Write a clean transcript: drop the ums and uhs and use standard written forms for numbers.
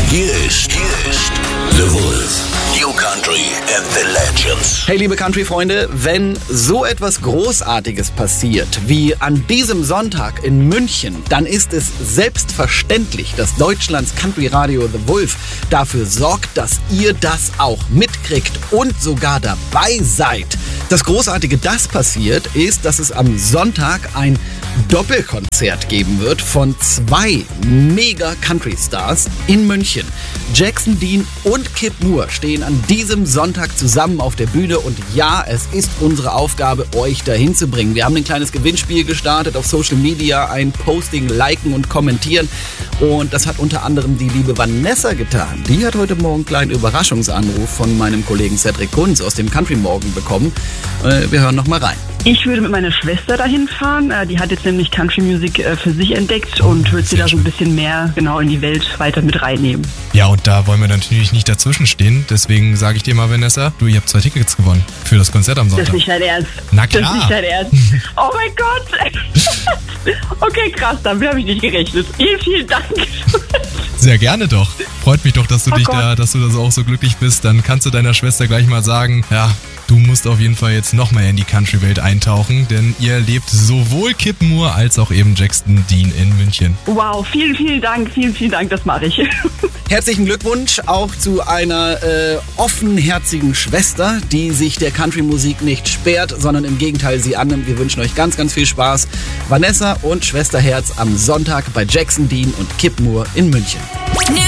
Hier ist The Wolf. New Country and the Legends. Hey liebe Country-Freunde, wenn so etwas Großartiges passiert wie an diesem Sonntag in München, dann ist es selbstverständlich, dass Deutschlands Country-Radio The Wolf dafür sorgt, dass ihr das auch mitkriegt und sogar dabei seid. Das Großartige, das passiert, ist, dass es am Sonntag ein Doppelkonzert geben wird von 2 Mega-Country-Stars in München. Jackson Dean und Kip Moore stehen an diesem Sonntag zusammen auf der Bühne und ja, es ist unsere Aufgabe, euch dahin zu bringen. Wir haben ein kleines Gewinnspiel gestartet auf Social Media, ein Posting, liken und kommentieren und das hat unter anderem die liebe Vanessa getan. Die hat heute Morgen einen kleinen Überraschungsanruf von meinem Kollegen Cedric Kunz aus dem Country Morgen bekommen. Wir hören noch mal rein. Ich würde mit meiner Schwester dahin fahren. Die hat jetzt nämlich Country Music für sich entdeckt und würde sie da so ein bisschen mehr genau in die Welt weiter mit reinnehmen. Ja, und da wollen wir natürlich nicht dazwischen stehen. Deswegen sage ich dir mal, Vanessa, ihr habt 2 Tickets gewonnen für das Konzert am Sonntag. Das ist nicht dein Ernst. Na klar. Das ist nicht dein Ernst. Oh mein Gott. Okay, krass, damit habe ich nicht gerechnet. Vielen, vielen Dank. Sehr gerne doch. Freut mich doch, dass du dass du da auch so glücklich bist. Dann kannst du deiner Schwester gleich mal sagen, ja, du musst auf jeden Fall jetzt noch mehr in die Country-Welt eintauchen, denn ihr erlebt sowohl Kip Moore als auch eben Jackson Dean in München. Wow, vielen, vielen Dank, das mache ich. Herzlichen Glückwunsch auch zu einer offenherzigen Schwester, die sich der Country-Musik nicht sperrt, sondern im Gegenteil sie annimmt. Wir wünschen euch ganz, ganz viel Spaß. Vanessa und Schwesterherz am Sonntag bei Jackson Dean und Kip Moore in München.